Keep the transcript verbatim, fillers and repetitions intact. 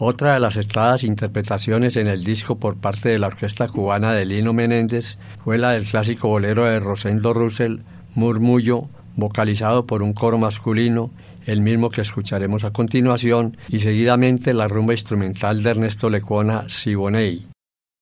Otra de las estadas interpretaciones en el disco por parte de la orquesta cubana de Lino Menéndez fue la del clásico bolero de Rosendo Russell, Murmullo, vocalizado por un coro masculino, el mismo que escucharemos a continuación, y seguidamente la rumba instrumental de Ernesto Lecuona, Siboney.